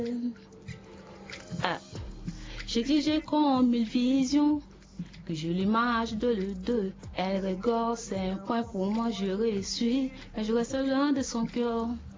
Ah. J'exige comme mille visions, que je l'image de le deux. Elle rigole, c'est un point pour moi, je réussis, mais je reste loin de son cœur.